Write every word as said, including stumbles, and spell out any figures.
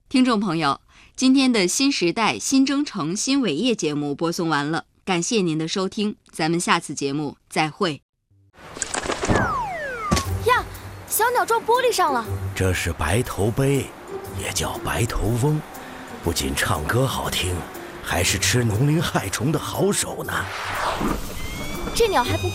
听众朋友，今天的新时代新征程新伟业节目播送完了，感谢您的收听，咱们下次节目再会。 呀，小鸟撞玻璃上了。 这是白头鹎，也叫白头翁，不仅唱歌好听，还是吃农林害虫的好手呢。 这鸟还不